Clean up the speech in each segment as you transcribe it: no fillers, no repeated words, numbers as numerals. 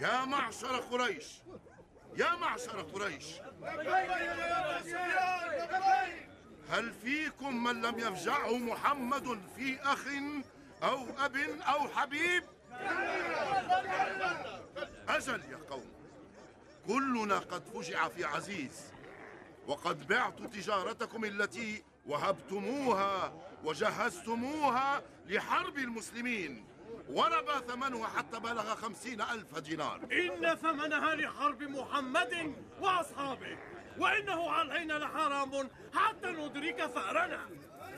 يا معشر قريش، يا معشر قريش، هل فيكم من لم يفجعه محمد في أخ أو أب أو حبيب؟ أجل يا قوم، كلنا قد فجع في عزيز، وقد بعت تجارتكم التي وهبتموها وجهزتموها لحرب المسلمين، وربى ثمنها حتى بلغ 50,000 دينار. إن ثمنها لحرب محمد وأصحابه، وإنه علينا لحرام حتى ندرك ثأرنا.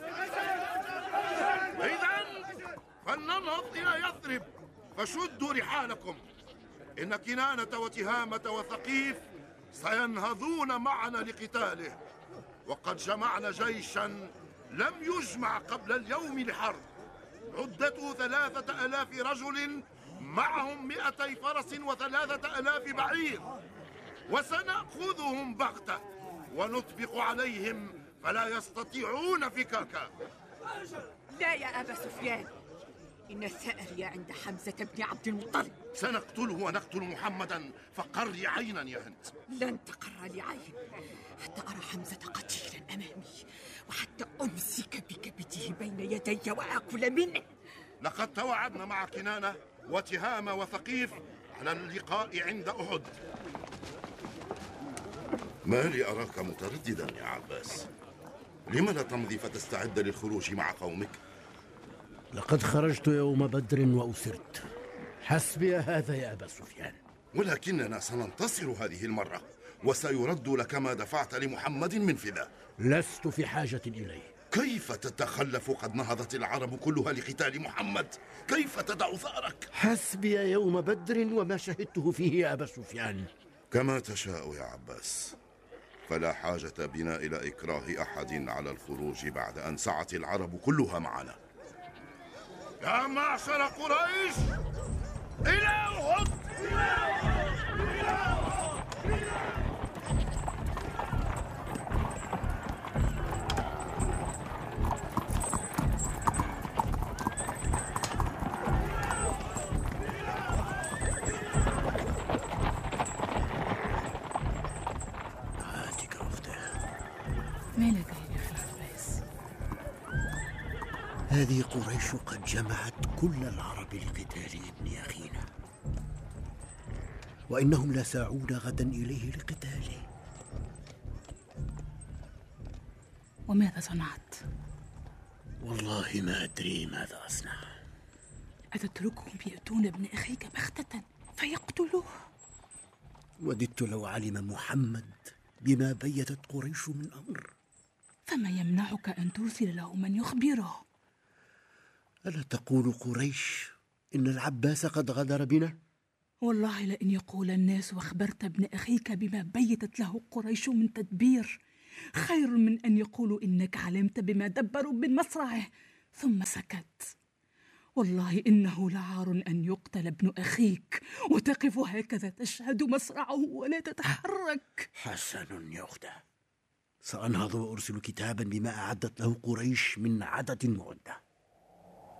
إذن فلننهض إلى يثرب فشدوا رحالكم، إن كنانة وتهامة وثقيف سينهضون معنا لقتاله، وقد جمعنا جيشا لم يجمع قبل اليوم لحرب، عدته 3,000 رجل معهم 200 فرس و3,000 بعير، وسنأخذهم بغتة ونطبق عليهم فلا يستطيعون فكاكا. لا يا أبا سفيان، إن الثأر عند حمزة بن عبد المطلب. سنقتله ونقتل محمدا، فقري عينا يا هند. لن تقر لي عين حتى أرى حمزة قتيلا أمامي، وحتى أمسك بكبده بين يدي وآكل منه. لقد توعدنا مع كنانة وتهامة وثقيف على اللقاء عند أحد. ما لي أراك مترددا يا عباس؟ لم لا تمضي فتستعد للخروج مع قومك؟ لقد خرجت يوم بدر وأسرت، حسبي هذا يا أبا سفيان. ولكننا سننتصر هذه المرة، وسيرد لك ما دفعت لمحمد من فداء. لست في حاجة إليه. كيف تتخلف؟ قد نهضت العرب كلها لقتال محمد، كيف تدع ثأرك؟ حسبي يوم بدر وما شهدته فيه يا أبا سفيان. كما تشاء يا عباس، فلا حاجة بنا إلى إكراه أحد على الخروج بعد أن سعت العرب كلها معنا. يا معشر قريش، إلى أحد! ما لك يا أخي عباس؟ هذه قريش قد جمعت كل العرب لقتال ابن أخينا، وإنهم لساعون غدا إليه لقتاله. وماذا صنعت؟ والله ما أدري ماذا أصنع. أتتركهم يأتون ابن أخيك بغتة فيقتلوه؟ وددت لو علم محمد بما بيتت قريش من أمر. فما يمنعك أن ترسل له من يخبره؟ ألا تقول قريش إن العباس قد غدر بنا؟ والله لئن يقول الناس واخبرت ابن أخيك بما بيتت له قريش من تدبير خير من أن يقولوا إنك علمت بما دبروا من مصرعه ثم سكت. والله إنه لعار أن يقتل ابن أخيك وتقف هكذا تشهد مصرعه ولا تتحرك. حسن يا أختي، سأنهض وأرسل كتابا بما أعدت له قريش من عدد معدة.